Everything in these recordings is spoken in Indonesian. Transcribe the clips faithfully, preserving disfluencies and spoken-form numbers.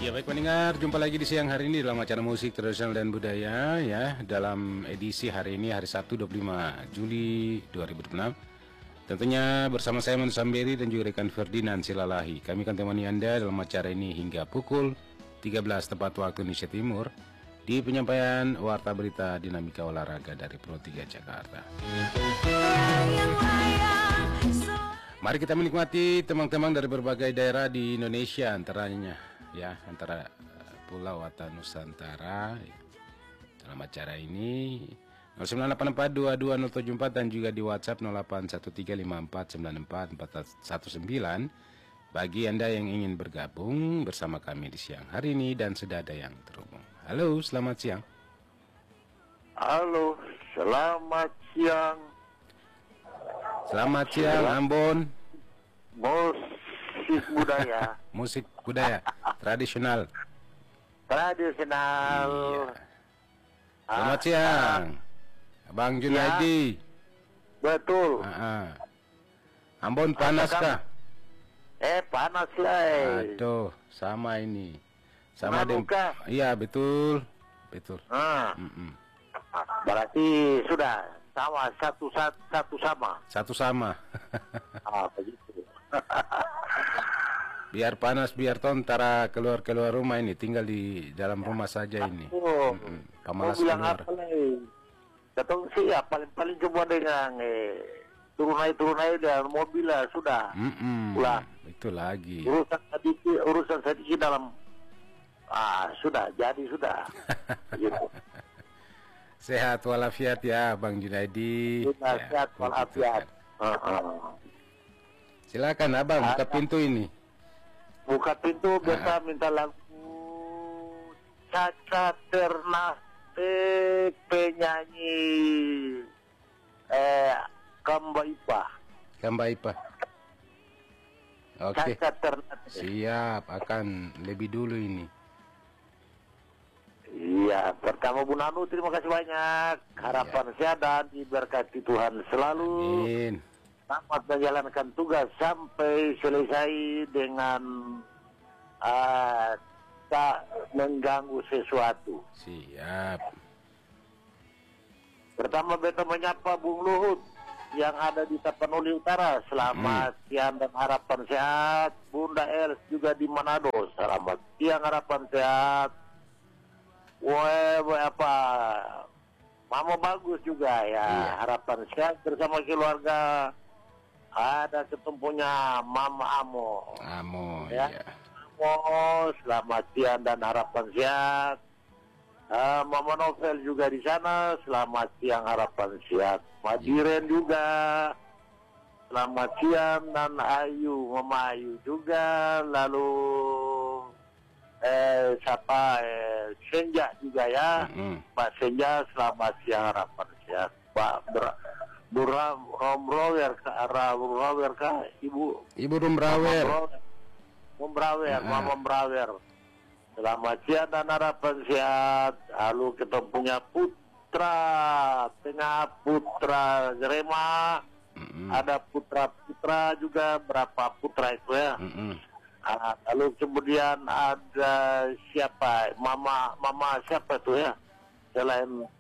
Ya baik pendengar, jumpa lagi di siang hari ini dalam acara musik tradisional dan budaya ya. Dalam edisi hari ini hari Sabtu dua puluh lima Juli dua ribu dua puluh enam. Tentunya bersama saya Manu Samberi dan juga rekan Ferdinand Silalahi. Kami akan temani Anda dalam acara ini hingga pukul tiga belas tepat waktu Indonesia Timur di penyampaian Warta Berita Dinamika Olahraga dari Pro tiga Jakarta. Mari kita menikmati temang-temang dari berbagai daerah di Indonesia, antaranya ya antara pulau atau Nusantara dalam acara ini. Nol sembilan delapan empat dua dua nol tujuh empat dan juga di WhatsApp nol delapan satu tiga lima empat sembilan empat empat satu sembilan bagi Anda yang ingin bergabung bersama kami di siang hari ini dan sudah ada yang terhubung. Halo, selamat siang. Halo, selamat siang. Selamat siang, Ambon. Musik budaya. Musik budaya tradisional. Tradisional. Iya. Selamat ah, siang, ah. Bang Junaidi. Ya, betul. Ah, ah. Ambon panas kah? Eh panas lah. Aduh, sama ini. Sama dem. Iya betul, betul. Ah. Mm -mm. Berarti sudah sama satu satu, satu sama. Satu sama. Ah begitu. Biar panas, biar tontara keluar-keluar rumah ini, tinggal di dalam rumah saja ini. Oh, mm -mm. Pamalas bilang keluar. apa lagi? Ketong sih ya paling-paling cuma dengan eh, turun naik turun naik dengan mobil lah sudah. Mm -mm. Pulang. Itu lagi. Urusan sedikit, urusan sedikit dalam ah sudah jadi sudah. Gitu. Sehat walafiat ya Bang Junaidi. Ya, sehat ya, walafiat. Uh -uh. Silakan Abang, buka pintu ini. Buka pintu, biasa uh-huh. minta lagu Caca Ternate penyanyi eh Kamba Ipa. Kamba Ipa. Oke. Caca Ternate. Siap, akan lebih dulu ini. Iya, pertama Bu Nanu terima kasih banyak. Harapan ya. Sehat dan diberkati Tuhan selalu. Amin. Selamat menjalankan tugas sampai selesai dengan uh, tak mengganggu sesuatu. Siap. Pertama beta menyapa Bung Luhut yang ada di Tapanuli Utara. Selamat hmm. siang dan harapan sehat. Bunda Els juga di Manado. Selamat siang harapan sehat. Wah, apa? Mama bagus juga ya. Iya. Harapan sehat bersama keluarga. Ada ketumpunya Mama Amo. Amo, ya. Iya. Amo, selamat siang dan harapan sehat. Uh, Mama Novel juga di sana. Selamat siang harapan sehat. Madiren iya. juga. Selamat siang dan Ayu, Mama Ayu juga. Lalu eh siapa eh, Senja juga ya. Mm-hmm. Pak Senja selamat siang harapan sehat. Pak Ber Buram Rombrawer ke arah Rombrawer ke Ibu Ibu Rombrawer Rombrawer Mama Rombrawer selamat siang dan harapan sehat. Lalu kita punya putra tengah putra Jerema. Mm-hmm. Ada putra-putra juga berapa putra itu ya. Mm-hmm. uh, lalu kemudian ada siapa Mama Mama siapa itu ya selain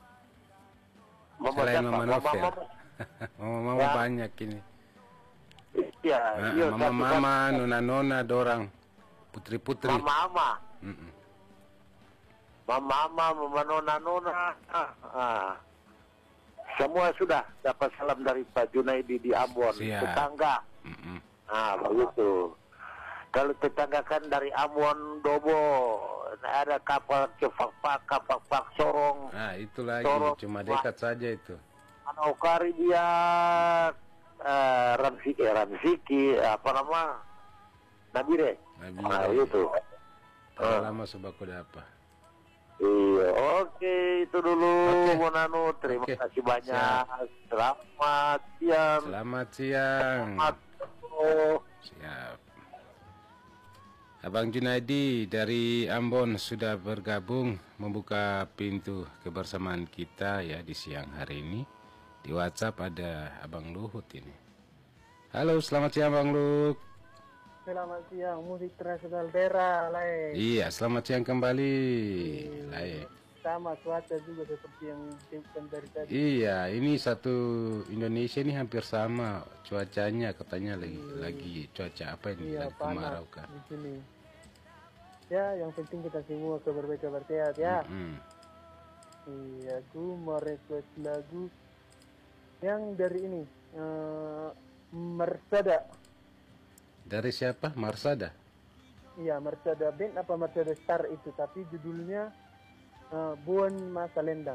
Mama Selain siapa? Mama Novel. Mama, Mama, mama ya. Banyak ini. Iya, nah, iya. Mama-mama, nona-nona, dorang, putri-putri. Mama-mama. Mm -mm. Mama-mama, mama nona-nona. Ah. Semua sudah dapat salam dari Pak Junaidi di Ambon. Siap. Tetangga. Mm -mm. Ah, begitu. Kalau tetangga kan dari Ambon, Dobo, ada kapal Cepak, kapal Pak Sorong. Nah, itu lagi, Sorong, cuma dekat saja itu. Ano Karibia, uh, Ramsiki, eh, Ramsiki, apa nama? Nabire. Nabire. Nah, itu. Uh. Lama sebab apa? Iya, oke, itu dulu, okay. Bu Nanu. Terima okay. kasih banyak. Siap. Selamat siang. Selamat siang. Selamat siang. Siap. Abang Junaidi dari Ambon sudah bergabung membuka pintu kebersamaan kita ya di siang hari ini. Di WhatsApp ada Abang Luhut ini. Halo, selamat siang Bang Luhut. selamat siang musik tradisional daerah Lai. Iya, selamat siang kembali. Lai. Sama cuaca juga seperti yang disebutkan dari tadi. Iya, ini satu Indonesia ini hampir sama cuacanya, katanya lagi Iya. lagi cuaca apa ini? Iya, Lagi panas kemarau kah? di sini. Ya, yang penting kita semua kabar baik kabar sehat ya. Mm-mm. Iya, aku mau request lagu yang dari ini eh Mersada. Dari siapa? Marsada. Iya, Mersada Band apa Mersada Star itu, tapi judulnya eh, Buan Masa Lendang.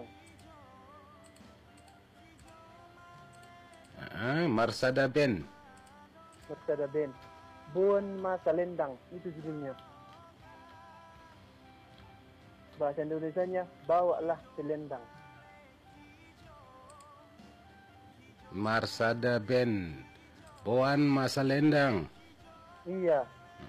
Ah, Marsada Band. Mersada Band. Buan Masa Lendang itu judulnya. Bahasa Indonesianya bawalah selendang. Marsada Band. Boan Masa Lendang. Iya,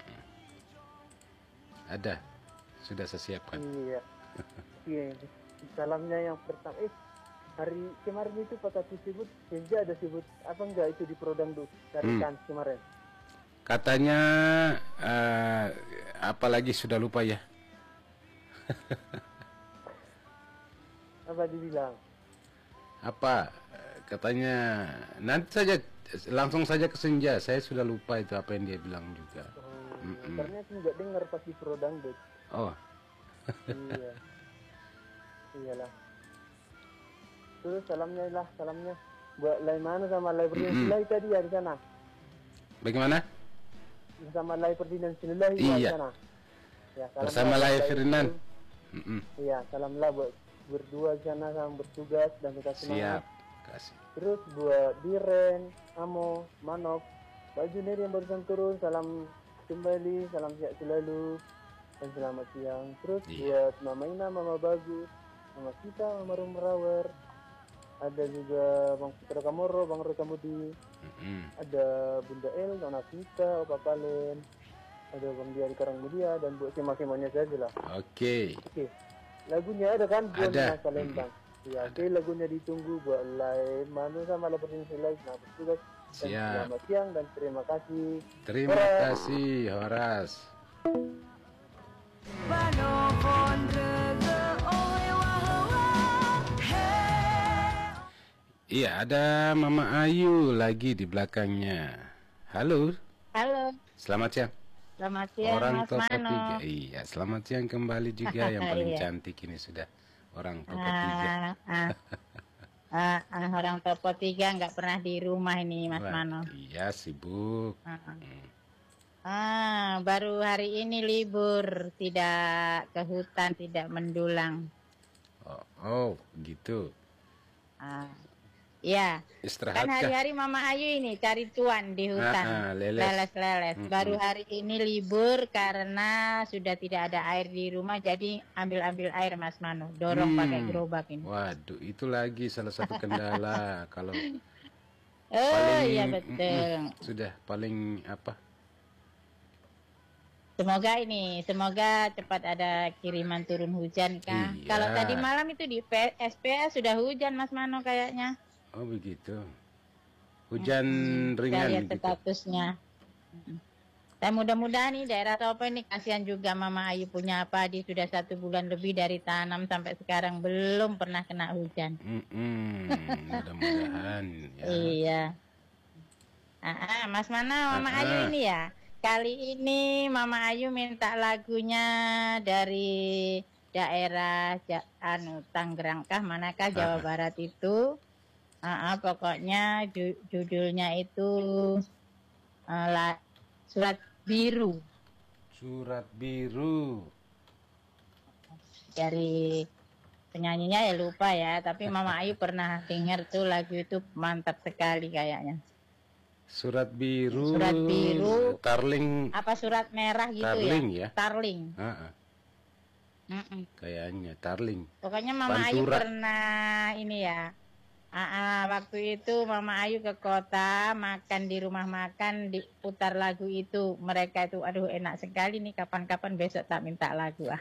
Ada. Sudah saya siapkan. iya. Iya. Salamnya yang pertama. Eh, hari kemarin itu Pak Tati sebut, Senja ada sebut apa enggak itu di Prodangdut dari Hmm. Kans kemarin. Katanya eh, apalagi sudah lupa ya. Apa dibilang? Apa katanya nanti saja langsung saja ke Senja. Saya sudah lupa itu apa yang dia bilang juga. Oh, Mm-mm. karena aku nggak dengar pas di Prodangdut. Oh, Iya. Iyalah. Terus salamnya lah, salamnya buat Lai mana sama Lai Perdinan Silai tadi ya di sana. bagaimana? Sama Lai Perdinan Silai ya di Iya. sana. Ya, salam Bersama lah buat Lai Lai Ferdinand. itu. Mm-mm. Iya, salamlah buat berdua di sana sama bertugas dan kita Siap. semangat. Kasih. Terus buat Diren, Amo, Manop, Pak Junir yang barusan turun, salam kembali, salam sehat selalu dan selamat siang. Terus Iya. buat Mama Ina, Mama Bagus, Mama Kita, Mama Rumrawer, ada juga Bang Putra Kamoro, Bang Rokamudi, Mm-mm. ada Bunda El, Nona Kita, Opa Palen, ada Bang Diari Karangmudia dan buat sema-semanya saja lah. Oke. Oke, lagunya ada kan? Buat Ada. Masa Lembang. Ya, oke, lagunya ditunggu buat live Manu sama Leperin Silai. Nah, bertugas. Dan Siap. selamat siang dan terima kasih. Terima Horas. kasih Horas. Iya, ada Mama Ayu lagi di belakangnya. Halo, Halo, selamat siang. selamat siang Orang Mas toko Mano. tiga. Iya, selamat siang kembali juga yang paling Iya. cantik ini sudah orang toko tiga. Ah, ah, ah, ah, orang Topo tiga nggak pernah di rumah ini Mas Wah, Mano. iya sibuk. Ah, ah. Ah, baru hari ini libur, tidak ke hutan, tidak mendulang. Oh, oh gitu. Ah, ya, Istirahat kan kah? hari-hari Mama Ayu ini cari tuan di hutan, Ah, ah, leles. leles-leles. Mm-mm. Baru hari ini libur karena sudah tidak ada air di rumah, jadi ambil-ambil air Mas Mano, dorong Hmm. pakai gerobak ini. Waduh, itu lagi salah satu kendala kalau Oh paling iya mm-mm, betul. sudah paling apa? Semoga ini, semoga cepat ada kiriman turun hujan kah. Iya. Kalau tadi malam itu di P- S P A sudah hujan Mas Mano kayaknya. Oh begitu. Hujan Kita ringan lihat gitu. statusnya. Mm. Dan mudah-mudahan nih daerah Topo ini kasihan juga Mama Ayu punya padi sudah satu bulan lebih dari tanam sampai sekarang belum pernah kena hujan. Mm-mm, mudah-mudahan ya. Iya. Ah, ah, Mas Mana, Mama Ah, Ayu ah. ini ya. Kali ini Mama Ayu minta lagunya dari daerah Ja- anu Tangerang kah manakah Jawa Ah. Barat itu. Ah, ah, pokoknya ju- judulnya itu eh, la- Surat Biru Surat biru. dari penyanyinya ya lupa ya, tapi Mama Ayu pernah dengar tuh lagu itu mantap sekali kayaknya. Surat biru. Surat biru. Tarling. Apa surat merah gitu Tarling ya? ya? Tarling. Ah, ah, Mm-mm. kayaknya Tarling. Pokoknya Mama Ayu Pantura. pernah ini ya. Ah, ah, waktu itu Mama Ayu ke kota makan di rumah makan diputar lagu itu. Mereka itu aduh enak sekali nih, kapan-kapan besok tak minta lagu ah.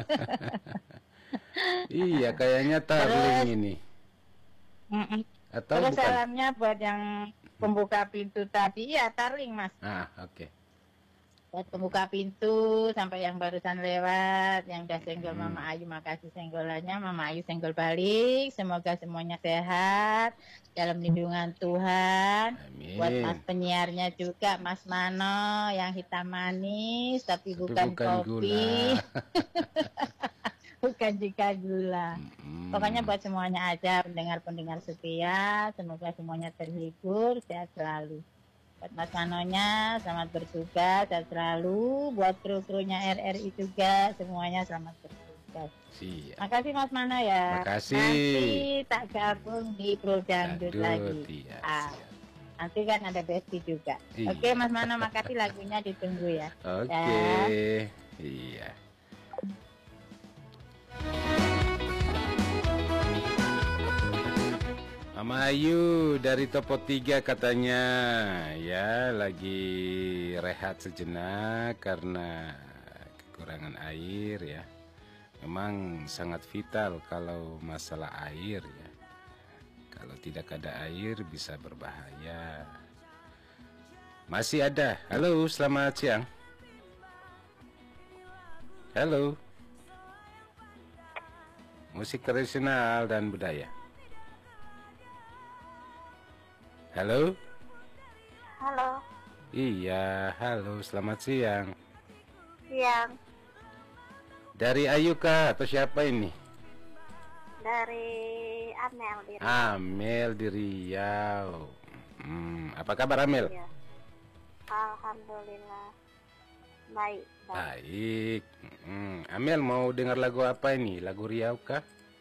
Iya, kayaknya Tarling ini. Mm-mm. Atau Terus bukan? salamnya buat yang pembuka pintu tadi ya Tarling Mas. Ah, oke. Buat pembuka pintu sampai yang barusan lewat, yang udah senggol Hmm. Mama Ayu, makasih senggolannya. Mama Ayu senggol balik. Semoga semuanya sehat dalam lindungan Tuhan. Buat Mas Amin. penyiarnya juga, Mas Mano yang hitam manis tapi, Tapi bukan, bukan kopi, gula. bukan juga gula. Mm-mm. Pokoknya buat semuanya aja, pendengar-pendengar setia, semoga semuanya terhibur, sehat selalu. Buat Mas Manonya, selamat bertugas, sehat selalu. Buat kru-krunya R R I juga, semuanya selamat bertugas. Siap. Makasih Mas Mano ya. Makasih. Nanti tak gabung di Pro Dangdut Dangdut, lagi. iya, Ah, siap. nanti kan ada Besti juga. Iya. Oke Mas Mano, makasih, lagunya ditunggu ya. Oke. Ya. Iya. Mama Ayu dari Topo tiga katanya ya lagi rehat sejenak karena kekurangan air ya. Memang sangat vital kalau masalah air ya. Kalau tidak ada air bisa berbahaya. Masih ada. Halo, selamat siang. Halo. Musik tradisional dan budaya. Halo? Halo, Iya, halo, selamat siang. siang Dari Ayu kah atau siapa ini? dari Amel di Amel di Riau. Hmm, apa kabar Amel? Iya. Alhamdulillah baik. Bang. Baik. Hmm, Amel mau dengar lagu apa ini? Lagu Riau kah?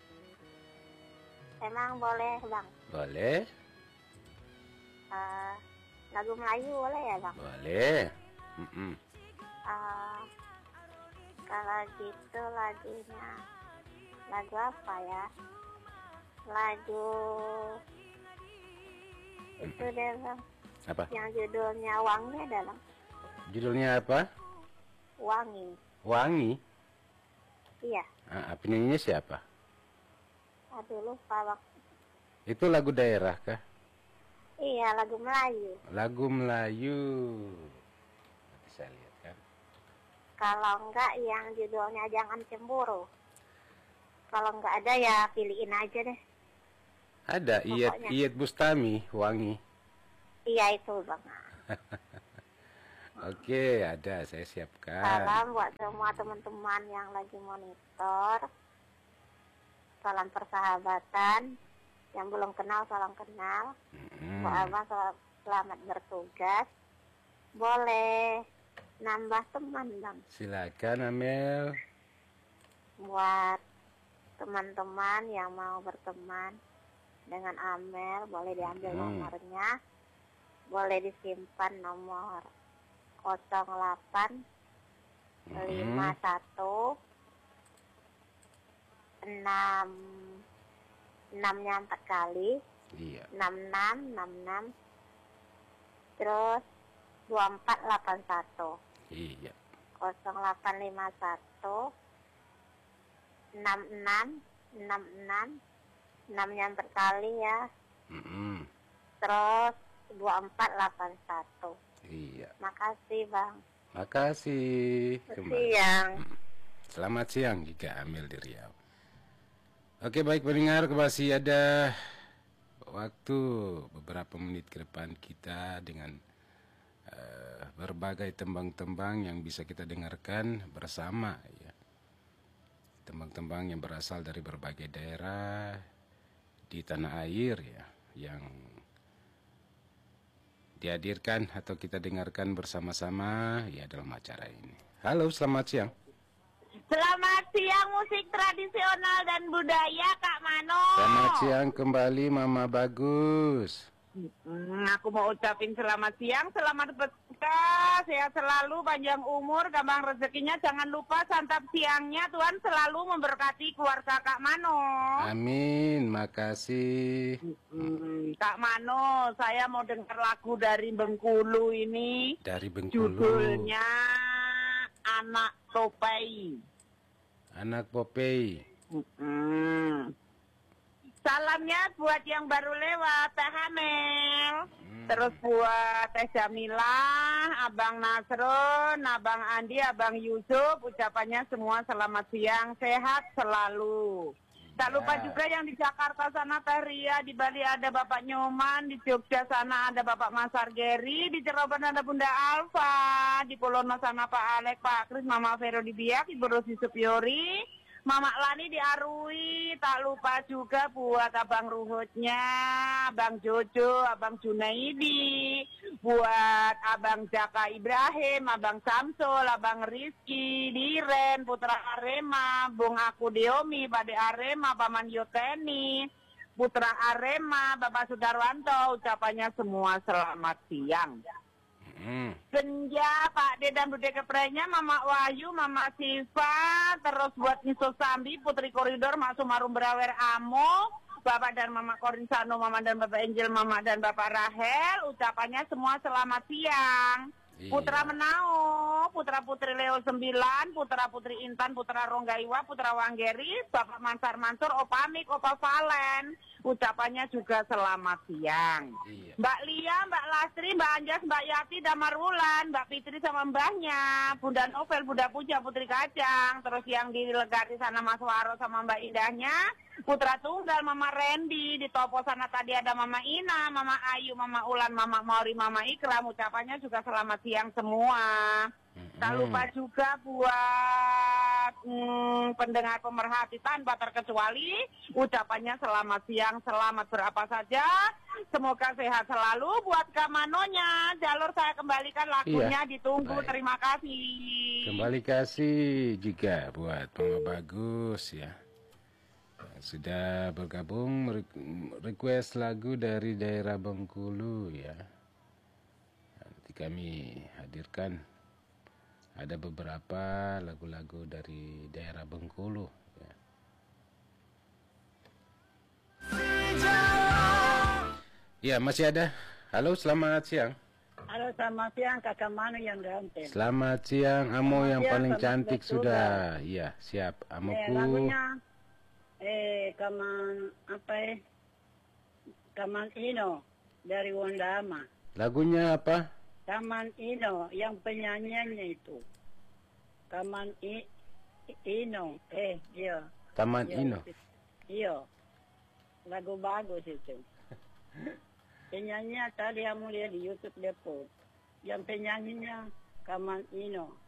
Emang boleh bang? Boleh? Eh, lagu Melayu boleh ya bang? Boleh. Mm-mm. Eh, kalau gitu lagunya lagu apa ya? Lagu itu deh bang, Apa? yang judulnya Wangi ada bang? Judulnya apa? Wangi. Wangi. Iya. Ah, penyanyinya siapa? Aduh lupa bang. Itu lagu daerah kah? Iya lagu Melayu. Lagu Melayu. Nanti saya lihat kan. Kalau enggak yang judulnya Jangan Cemburu. Kalau enggak ada ya pilihin aja deh. Ada Iyet Pokoknya. Iyet Bustami, Wangi. Iya itu bang. Oke, ada saya siapkan. Salam buat semua teman-teman yang lagi monitor. Salam persahabatan. Yang belum kenal salam kenal. Mm-mm. Buat abang sel- selamat bertugas. Boleh nambah teman bang. Silakan Amel. Buat teman-teman yang mau berteman dengan Amel, boleh diambil Hmm. nomornya, boleh disimpan nomor nol delapan lima satu enam enamnya empat kali, Iya. enam enam enam enam, terus dua empat delapan satu Iya. nol delapan lima satu enam enam enam enam enamnya empat kali ya, Mm-mm. terus dua empat delapan satu. Iya. Makasih bang. Makasih. Kembali. Siang. Selamat siang juga Amel di Riau. Oke baik pendengar, masih ada waktu beberapa menit ke depan kita dengan uh, berbagai tembang-tembang yang bisa kita dengarkan bersama ya. Tembang-tembang yang berasal dari berbagai daerah di tanah air ya, yang dihadirkan atau kita dengarkan bersama-sama ya dalam acara ini. Halo, selamat siang. Selamat siang musik tradisional dan budaya Kak Mano. Selamat siang kembali Mama Bagus. Hmm, aku mau ucapin selamat siang, selamat berbuka, sehat selalu, panjang umur, gampang rezekinya. Jangan lupa santap siangnya, Tuhan selalu memberkati keluarga Kak Mano. Amin, makasih. Hmm, Kak Mano, saya mau dengar lagu dari Bengkulu ini. Dari Bengkulu. Judulnya Anak Topei. Anak Popeye. Hmm. Salamnya buat yang baru lewat, Teh Hamel. Hmm. Terus buat Teh Jamilah, Abang Nasrun, Abang Andi, Abang Yusuf. Ucapannya semua selamat siang, sehat selalu. Tak lupa juga yang di Jakarta sana Teh Ria, di Bali ada Bapak Nyoman, di Jogja sana ada Bapak Masar Geri, di Cirebon ada Bunda Alfa, di Polono sana Pak Alek, Pak Kris, Mama Vero di Biak, Ibu Rosi Supiori, Mama Lani di Arui. Tak lupa juga buat Abang Ruhutnya, Abang Jojo, Abang Junaidi, buat Abang Jaka Ibrahim, Abang Samsul, Abang Rizky, Diren, Putra Arema, Bung Aku Diomi, Pade Arema, Paman Yoteni, Putra Arema, Bapak Sudarwanto. Ucapannya semua selamat siang. Hmm. Senja, Pak D dan Bude Keprenya, Mama Wahyu, Mama Siva, terus buat Niso Sambi, Putri Koridor, Mak Sumarum Brawer Amo, Bapak dan Mama Korinsano, Mama dan Bapak Angel, Mama dan Bapak Rahel. Ucapannya semua selamat siang. Iya. Putra Menao, Putra Putri Leo sembilan, Putra Putri Intan, Putra Ronggaiwa, Putra Wanggeri, Bapak Mansar Mansur, Opa Mik, Opa Valen. Ucapannya juga selamat siang. Iya. Mbak Lia, Mbak Lastri, Mbak Anjas, Mbak Yati, Damar Wulan, Mbak Fitri sama mbahnya, Bunda Novel, Bunda Puja, Putri Kacang, terus yang di Legari sana Mas Waro sama Mbak Indahnya, Putra Tunggal, Mama Randy, di Topo sana tadi ada Mama Ina, Mama Ayu, Mama Ulan, Mama Mauri, Mama Ikram. Ucapannya juga selamat siang semua. Mm-hmm. Tak lupa juga buat hmm, pendengar pemerhati tanpa terkecuali, ucapannya selamat siang, selamat berapa saja. Semoga sehat selalu. Buat Kamanonya, jalur saya kembalikan lagunya, iya. Ditunggu. Baik. Terima kasih. Kembali kasih juga buat Mama Bagus ya. Sudah bergabung request lagu dari daerah Bengkulu ya. Nanti kami hadirkan ada beberapa lagu-lagu dari daerah Bengkulu ya. Ya, masih ada. Halo, selamat siang. Halo, selamat siang Kakak Manu yang ganteng. Selamat siang Amo yang paling cantik sudah. Iya, siap Amoku. Eh, lagunya Eh, kaman apa eh? Kaman Ino dari Wondama. Lagunya apa? Kaman Ino, yang penyanyiannya itu. Kaman I, Ino, eh, iya. Taman iya, Ino. Iya. Lagu bagus itu. Penyanyinya tadi kamu lihat di YouTube Depot. Yang penyanyinya Kaman Ino.